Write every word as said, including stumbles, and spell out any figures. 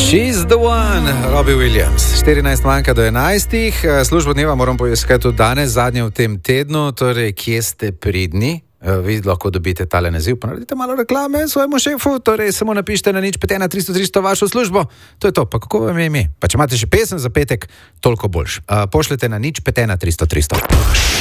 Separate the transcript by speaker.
Speaker 1: She's the one, Robbie Williams. štirinajst manjka do enajstih. Službo dneva moram poiskati tudi danes, zadnje v tem tednu. Torej, kje ste pridni? Vi lahko dobite tale naziv, pa naredite malo reklame svojemu šefu. Torej, samo napišite na nič pet ena tristo tristo vašo službo. To je to, pa kako vam je ime? Pa če imate še pesem za petek, toliko boljš. Pošljete na nič pet ena tristo tristo.